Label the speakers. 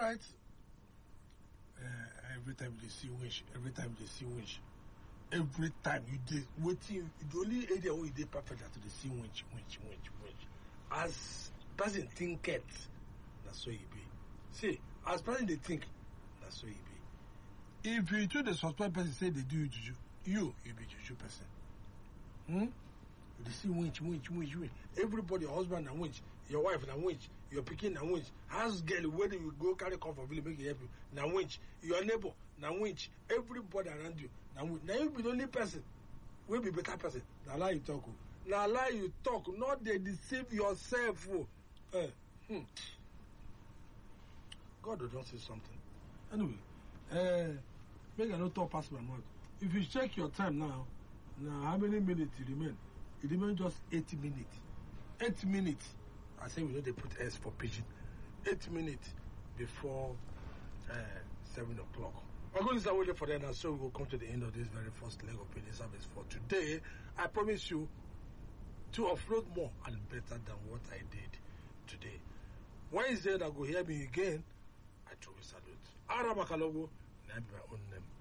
Speaker 1: right. Every time they see winch, every time you did waiting, the only area where you did perfect that they see winch. As person think it, that's so it be. See, as person they think, that's so it be. If you to the suspect person say they do juju, you be juju person. They see winch. Everybody, your husband and winch, your wife and winch, your pikin and winch, house girl, whether you go carry come for village, make it help you. Now winch, your neighbor, now winch, everybody around you. Now you be the only person. Will be better person. Now lie you talk. Now lie you talk. Not they deceive yourself. God don't say something. Anyway, make I not talk past my mouth. If you check your time now how many minutes it remain? It remains just 80 minutes. 8 minutes. I say we know they put S for pigeon. 8 minutes before 7 o'clock. We're going to wait for that now, so we will come to the end of this very first leg of payday service for today. I promise you to offload more and better than what I did today. Wednesday, that go hear me again, I truly salute. Arabakalogo, and I be my own name.